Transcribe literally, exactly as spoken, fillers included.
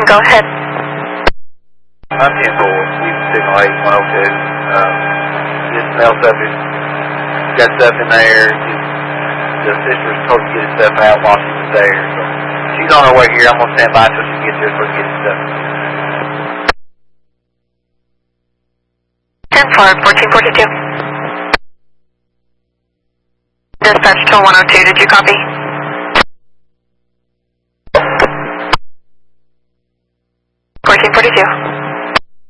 Go ahead. I'm ten four. We've signal eight one oh two. Um, this male subject got stuff in there. The sister was told to get his stuff out while she was there. So she's on her way here. I'm going to stand by until she gets here so we can get his stuff. ten four, fourteen forty-two. Dispatch to one oh two, did you copy?